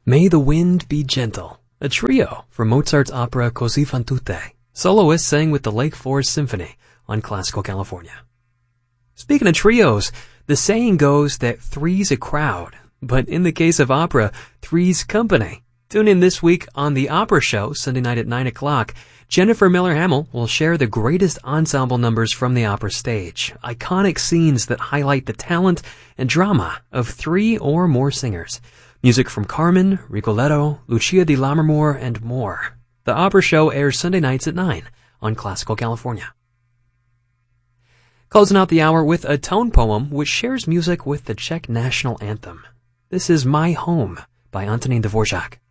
May the Wind Be Gentle, a trio from Mozart's opera Così fan tutte. Soloists sang with the Lake Forest Symphony on Classical California. Speaking of trios, the saying goes that three's a crowd, but in the case of opera, three's company. Tune in this week on The Opera Show, Sunday night at 9 o'clock. Jennifer Miller-Hamill will share the greatest ensemble numbers from the opera stage, iconic scenes that highlight the talent and drama of three or more singers. Music from Carmen, Rigoletto, Lucia di Lammermoor, and more. The Opera Show airs Sunday nights at 9 on Classical California. Closing out the hour with a tone poem which shares music with the Czech national anthem. This is My Home by Antonín Dvořák.